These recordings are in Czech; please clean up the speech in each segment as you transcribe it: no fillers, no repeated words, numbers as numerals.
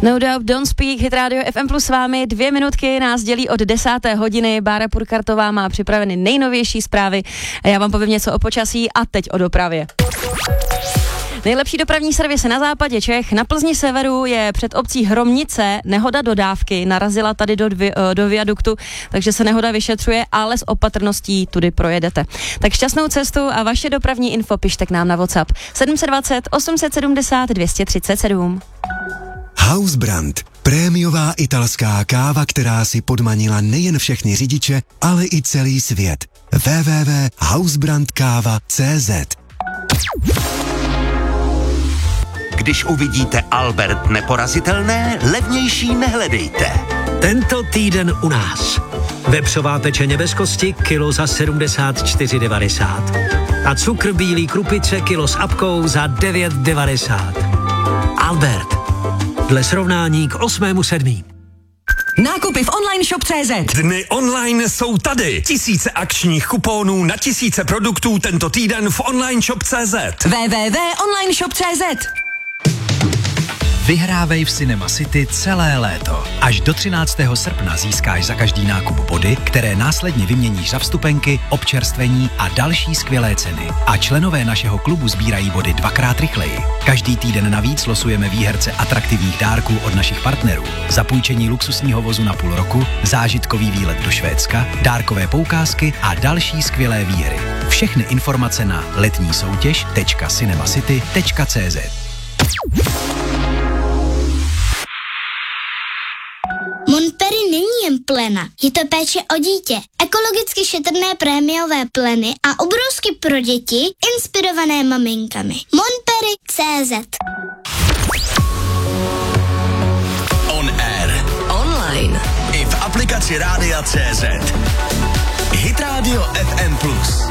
No Doubt, Don't Speak, Hit Radio FM Plus s vámi. 2 minutky nás dělí od 10. hodiny. Bára Purkartová má připraveny nejnovější zprávy. Já vám povím něco o počasí a teď o dopravě. Nejlepší dopravní servis na západě Čech. Na Plzni severu je před obcí Hromnice nehoda dodávky. Narazila tady do viaduktu, takže se nehoda vyšetřuje, ale s opatrností tudy projedete. Tak šťastnou cestu a vaše dopravní info pište k nám na WhatsApp 720 870 237. Hausbrand. Prémiová italská káva, která si podmanila nejen všechny řidiče, ale i celý svět. www.hausbrandkava.cz. Když uvidíte Albert neporazitelné, levnější nehledejte. Tento týden u nás. Vepřová pečeně bez kosti, kilo za 74,90. A cukr bílý krupice, kilo s apkou za 9,90. Albert. Dle srovnání k 8.7. Nákupy v online shop.cz. Dny online jsou tady. Tisíce akčních kuponů na tisíce produktů tento týden v online shop.cz. www.onlineshop.cz. Vyhrávej v Cinema City celé léto. Až do 13. srpna získáš za každý nákup body, které následně vyměníš za vstupenky, občerstvení a další skvělé ceny. A členové našeho klubu sbírají body 2x rychleji. Každý týden navíc losujeme výherce atraktivních dárků od našich partnerů. Zapůjčení luxusního vozu na půl roku, zážitkový výlet do Švédska, dárkové poukázky a další skvělé výhry. Všechny informace na letnísoutěž.cinemacity.cz. Montpellier není jen plena, je to péče o dítě. Ekologicky šetrné prémiové pleny a obrusky pro děti, inspirované maminkami. Montpellier.cz. On air. Online. I v aplikaci Rádia.cz. Hit Radio FM Plus.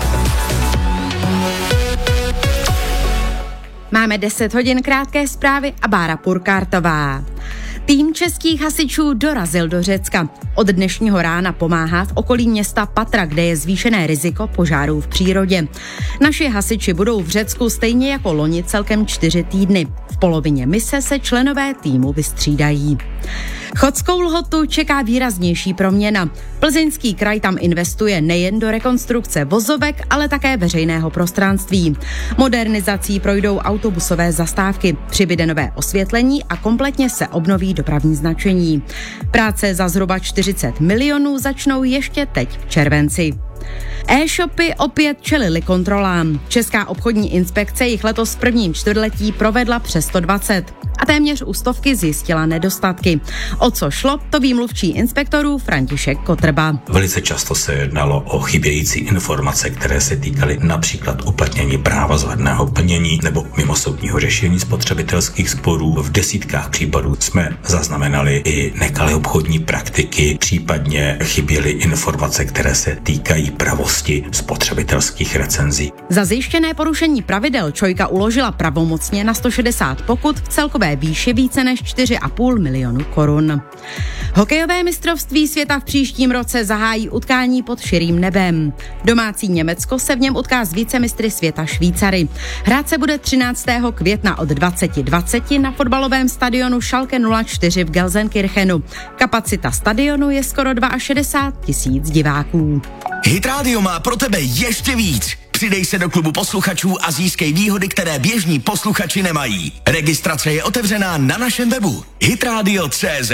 Máme 10 hodin, krátké zprávy a Bára Purkartová. Tým českých hasičů dorazil do Řecka. Od dnešního rána pomáhá v okolí města Patra, kde je zvýšené riziko požárů v přírodě. Naši hasiči budou v Řecku stejně jako loni celkem 4 týdny. V polovině mise se členové týmu vystřídají. Chodskou Lhotu čeká výraznější proměna. Plzeňský kraj tam investuje nejen do rekonstrukce vozovek, ale také veřejného prostranství. Modernizací projdou autobusové zastávky, přibude nové osvětlení a kompletně se obnoví dopravní značení. Práce za zhruba 40 milionů začnou ještě teď v červenci. E-shopy opět čelily kontrolám. Česká obchodní inspekce jich letos v prvním čtvrtletí provedla přes 120 a téměř u 100 zjistila nedostatky. O co šlo, to ví mluvčí inspektorů František Kotrba. Velice často se jednalo o chybějící informace, které se týkaly například uplatnění práva zhodného plnění nebo mimosoudního řešení spotřebitelských sporů. V desítkách případů jsme zaznamenali i nekalé obchodní praktiky, případně chyběly informace, které se týkají pravosti spotřebitelských recenzí. Za zjištěné porušení pravidel ČOIka uložila pravomocně na 160 pokut v celkové výši více než 4,5 milionu korun. Hokejové mistrovství světa v příštím roce zahájí utkání pod širým nebem. Domácí Německo se v něm utká s vicemistry světa Švýcary. Hrát se bude 13. května od 20:20 na fotbalovém stadionu Schalke 04 v Gelsenkirchenu. Kapacita stadionu je skoro 62 000 diváků. Hit Radio má pro tebe ještě víc. Přidej se do klubu posluchačů a získej výhody, které běžní posluchači nemají. Registrace je otevřená na našem webu hitradio.cz.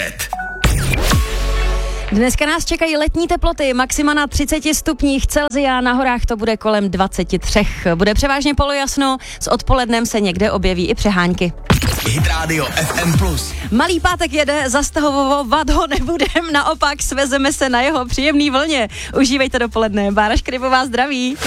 Dneska nás čekají letní teploty, maxima na 30 stupních Celsia, na horách to bude kolem 23. Bude převážně polojasno, s odpolednem se někde objeví i přehánky. Hit Radio FM Plus. Malý pátek jede, zastavovat ho nebudem, naopak svezeme se na jeho příjemný vlně. Užívejte dopoledne, Bára Škrybová zdraví.